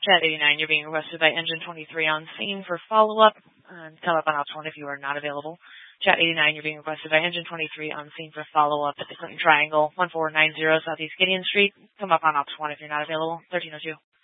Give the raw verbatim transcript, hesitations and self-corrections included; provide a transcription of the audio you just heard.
Chat eighty-nine, you're being requested by Engine twenty-three on scene for follow-up. Um, come up on Ops one if you are not available. Chat eighty-nine, you're being requested by Engine twenty-three on scene for follow-up at the Clinton Triangle, one four nine zero Southeast Gideon Street. Come up on Ops one if you're not available. thirteen oh two.